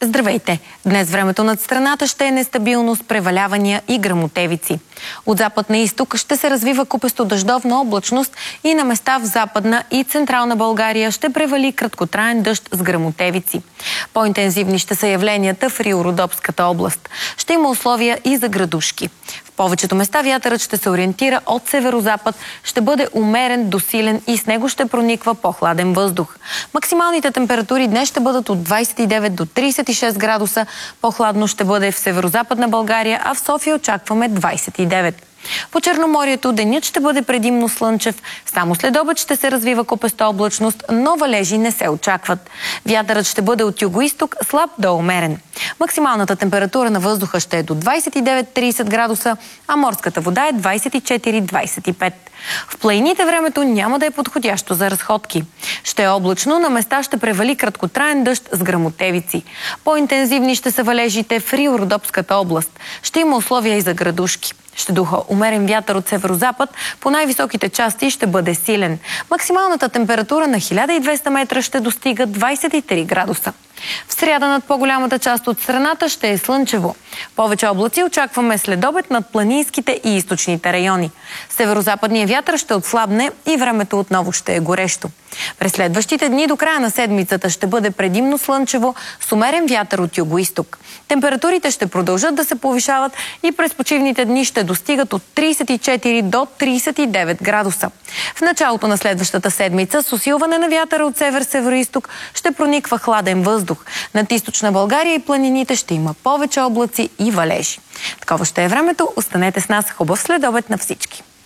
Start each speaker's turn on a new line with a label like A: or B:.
A: Здравейте! Днес времето над страната ще е нестабилно с превалявания и гръмотевици. От запад на изток ще се развива купесто-дъждовна облачност и на места в Западна и Централна България ще превали краткотраен дъжд с гръмотевици. По-интензивни ще са явленията в Рио-Родопската област. Ще има условия и за градушки. В повечето места вятърът ще се ориентира от северозапад, ще бъде умерен до силен и с него ще прониква по-хладен въздух. Максималните температури днес ще бъдат от 29 до 36 градуса. По-хладно ще бъде в северозападна България, а в София очакваме 29. По Черноморието денят ще бъде предимно слънчев. Само след обед ще се развива купеста облачност, но валежи не се очакват. Вятърът ще бъде от югоизток, слаб до умерен. Максималната температура на въздуха ще е до 29-30 градуса, а морската вода е 24-25. В планините времето няма да е подходящо за разходки. Ще е облачно, на места ще превали краткотраен дъжд с гръмотевици. По-интензивни ще са валежите в Рио-Родопската област. Ще има условия и за градушки. Ще духа умерен вятър от северозапад, по най-високите части ще бъде силен. Максималната температура на 1200 метра ще достига 23 градуса. В сряда над по-голямата част от страната ще е слънчево. Повече облаци очакваме след обед над планинските и източните райони. Северозападният вятър ще отслабне и времето отново ще е горещо. През следващите дни до края на седмицата ще бъде предимно слънчево с умерен вятър от югоизток. Температурите ще продължат да се повишават и през почивните дни ще достигат от 34 до 39 градуса. В началото на следващата седмица с усилване на вятъра от север-североизток ще прониква хладен въздух. Над източна България и планините ще има повече облаци и валежи. Такова ще е времето. Останете с нас. Хубав следобед на всички!